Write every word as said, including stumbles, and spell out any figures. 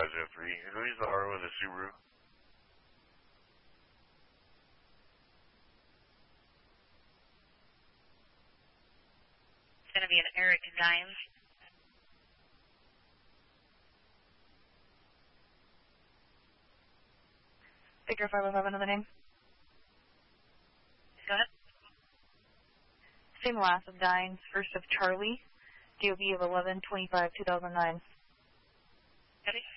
five zero three. Who's the R O of the Subaru? It's going to be an Eric Dimes. Victor five oh five, another name? Go ahead. Same last of Dines, first of Charlie, D O B of eleven twenty-five two thousand nine. Ready?